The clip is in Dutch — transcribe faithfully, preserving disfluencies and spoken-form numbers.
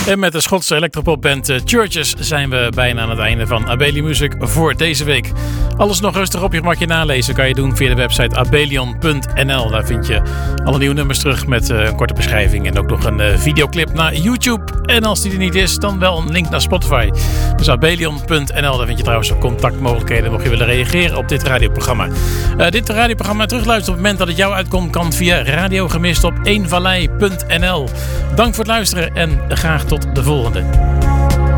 En met de Schotse electropopband Churches zijn we bijna aan het einde van Abelion Music voor deze week. Alles nog rustig op je gemakje nalezen kan je doen via de website abelion punt n l. Daar vind je alle nieuwe nummers terug met een korte beschrijving en ook nog een videoclip naar YouTube. En als die er niet is, dan wel een link naar Spotify. Dus abelion punt n l, daar vind je trouwens ook contactmogelijkheden mocht je willen reageren op dit radioprogramma. Uh, dit radioprogramma terugluisteren op het moment dat het jou uitkomt kan via Radio Gemist op eenvallei punt n l. Dank voor het luisteren en graag tot de volgende.